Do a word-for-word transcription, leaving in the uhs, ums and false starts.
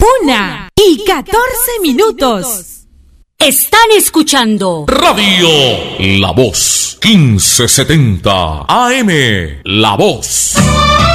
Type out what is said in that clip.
Una y catorce minutos. Están escuchando Radio La Voz, quince setenta A M. La Voz.